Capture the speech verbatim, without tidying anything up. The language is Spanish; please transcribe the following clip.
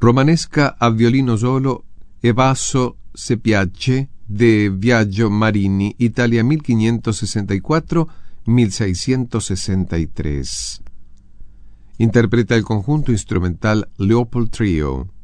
Romanesca a violino solo e basso se piace de Biagio Marini, Italia mil quinientos sesenta y cuatro a mil seiscientos sesenta y tres. Interpreta el conjunto instrumental Leopold Trio.